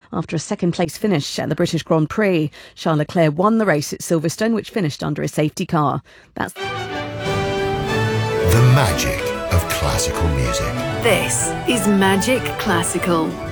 After a second-place finish at the British Grand Prix, Charles Leclerc won the race at Silverstone, which finished under a safety car. That's the magic of classical music. This is Magic Classical.